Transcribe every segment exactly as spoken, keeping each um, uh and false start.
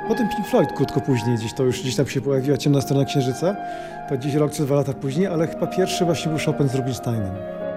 Potem Pink Floyd krótko później, gdzieś to już gdzieś tam się pojawiła Ciemna strona księżyca, to gdzieś rok czy dwa lata później, ale chyba pierwszy właśnie był Chopin z Rubinsteinem.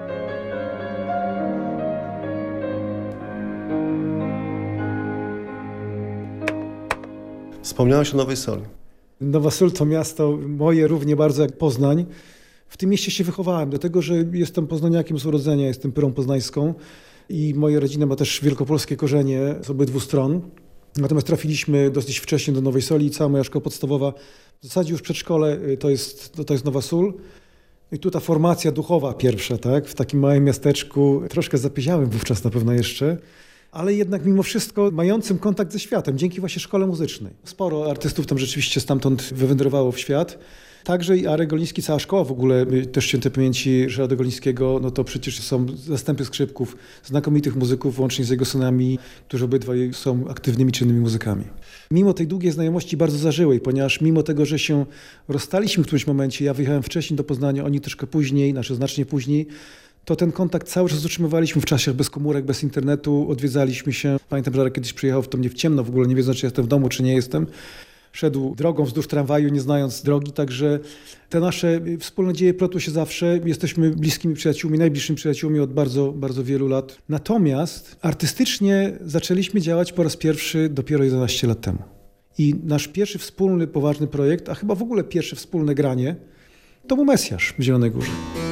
Wspomniałeś o Nowej Soli. Nowa Sól to miasto moje równie bardzo jak Poznań. W tym mieście się wychowałem, dlatego że jestem poznaniakiem z urodzenia, jestem pyrą poznańską i moja rodzina ma też wielkopolskie korzenie z obydwu stron. Natomiast trafiliśmy dosyć wcześnie do Nowej Soli i cała moja szkoła podstawowa, w zasadzie już przedszkole, to jest, to jest Nowa Sól. I tu ta formacja duchowa pierwsza, tak, w takim małym miasteczku, troszkę zapieziałym wówczas na pewno jeszcze, ale jednak mimo wszystko mającym kontakt ze światem, dzięki właśnie szkole muzycznej. Sporo artystów tam rzeczywiście stamtąd wywędrowało w świat. Także i Arek Goliński, cała szkoła w ogóle, też świętej pamięci Ryszarda Golińskiego, no to przecież są zastępy skrzypków, znakomitych muzyków, łącznie z jego synami, którzy obydwaj są aktywnymi, czynnymi muzykami. Mimo tej długiej znajomości bardzo zażyłej, ponieważ mimo tego, że się rozstaliśmy w którymś momencie, ja wyjechałem wcześniej do Poznania, oni troszkę później, znaczy znacznie później, to ten kontakt cały czas utrzymywaliśmy w czasie bez komórek, bez internetu, odwiedzaliśmy się. Pamiętam, że Arek kiedyś przyjechał w to mnie w ciemno, w ogóle nie wiedząc, czy jestem w domu, czy nie jestem. Szedł drogą wzdłuż tramwaju, nie znając drogi, także te nasze wspólne dzieje plotły się zawsze. Jesteśmy bliskimi przyjaciółmi, najbliższymi przyjaciółmi od bardzo, bardzo wielu lat. Natomiast artystycznie zaczęliśmy działać po raz pierwszy dopiero jedenaście lat temu. I nasz pierwszy wspólny, poważny projekt, a chyba w ogóle pierwsze wspólne granie, to był Mesjasz w Zielonej Górze.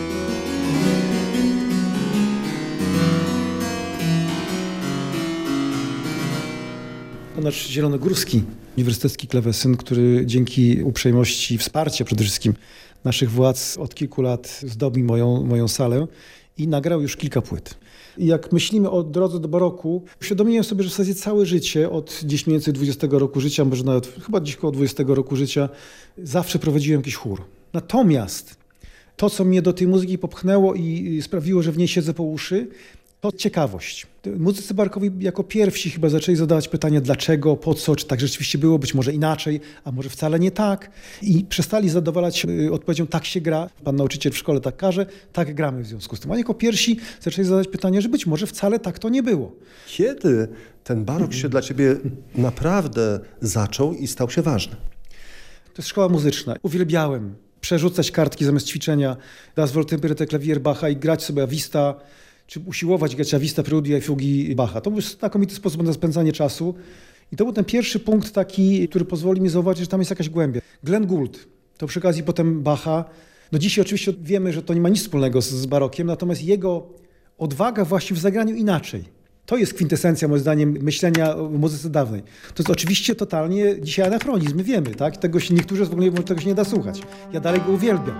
To nasz zielonogórski uniwersytecki klawesyn, który dzięki uprzejmości, wsparcia przede wszystkim naszych władz od kilku lat zdobi moją, moją salę i nagrał już kilka płyt. I jak myślimy o drodze do baroku, uświadomiłem sobie, że w zasadzie całe życie, od gdzieś mniej więcej dwudziestego roku życia, może nawet chyba gdzieś około dwudziestego roku życia, zawsze prowadziłem jakiś chór. Natomiast to, co mnie do tej muzyki popchnęło i sprawiło, że w niej siedzę po uszy, to ciekawość. Muzycy barokowi jako pierwsi chyba zaczęli zadawać pytania dlaczego, po co, czy tak rzeczywiście było, być może inaczej, a może wcale nie tak. I przestali zadowalać odpowiedzią tak się gra, pan nauczyciel w szkole tak każe, tak gramy w związku z tym. Oni jako pierwsi zaczęli zadawać pytania, że być może wcale tak to nie było. Kiedy ten barok się dla ciebie naprawdę zaczął i stał się ważny? To jest szkoła muzyczna. Uwielbiałem przerzucać kartki zamiast ćwiczenia Das Woltemperete Klavier Bacha i grać sobie Avista, czy usiłować grać Avista, Preludia i Fugi Bacha. To był znakomity sposób na spędzanie czasu i to był ten pierwszy punkt taki, który pozwoli mi zauważyć, że tam jest jakaś głębia. Glenn Gould, to przy okazji potem Bacha. No dzisiaj oczywiście wiemy, że to nie ma nic wspólnego z, z barokiem, natomiast jego odwaga właśnie w zagraniu inaczej. To jest kwintesencja, moim zdaniem, myślenia o muzyce dawnej. To jest oczywiście totalnie dzisiaj anachronizm, my wiemy, tak? Tego się niektórzy w ogóle tego się nie da słuchać. Ja dalej go uwielbiam.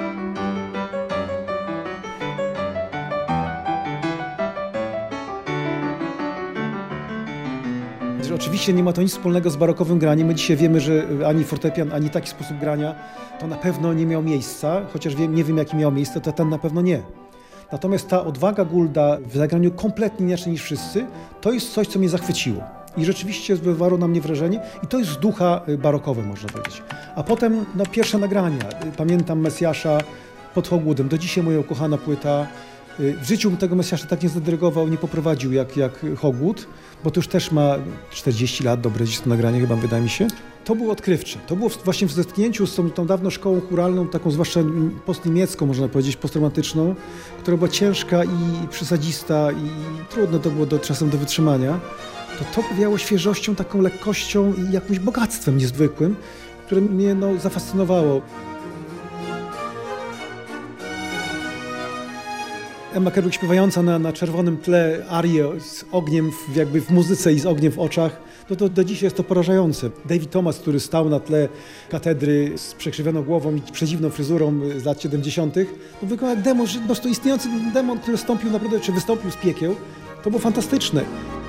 Oczywiście nie ma to nic wspólnego z barokowym graniem. My dzisiaj wiemy, że ani fortepian, ani taki sposób grania to na pewno nie miał miejsca, chociaż wiem, nie wiem, jaki miał miejsce, to ten na pewno nie. Natomiast ta odwaga Goulda w zagraniu kompletnie inaczej niż wszyscy, to jest coś, co mnie zachwyciło. I rzeczywiście wywarło na mnie wrażenie i to jest ducha barokowy, można powiedzieć. A potem no, pierwsze nagrania. Pamiętam Mesjasza pod Hogwoodem, do dzisiaj moja ukochana płyta. W życiu bym tego Mesjasza tak nie zadyrygował, nie poprowadził jak, jak Hogwood, bo to już też ma czterdzieści lat, dobre gdzieś to nagranie chyba, wydaje mi się. To było odkrywcze. To było właśnie w zetknięciu z tą, tą dawną szkołą chóralną, taką zwłaszcza postniemiecką, można powiedzieć, postromantyczną, która była ciężka i przesadzista i trudne to było do, czasem do wytrzymania. To to powiało świeżością, taką lekkością i jakimś bogactwem niezwykłym, które mnie no, zafascynowało. Emma Kerwick śpiewająca na, na czerwonym tle arię z ogniem w, jakby w muzyce i z ogniem w oczach, no to do dzisiaj jest to porażające. David Thomas, który stał na tle katedry z przekrzywioną głową i przedziwną fryzurą z lat siedemdziesiątych, no wyglądał jak demon, po prostu istniejący demon, który wstąpił naprawdę, czy wystąpił z piekieł. To było fantastyczne.